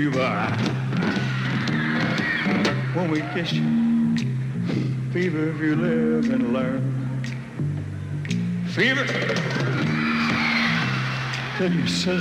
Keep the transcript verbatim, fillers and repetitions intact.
Fever. When we kiss you, fever if you live and learn. Fever till you sizzle.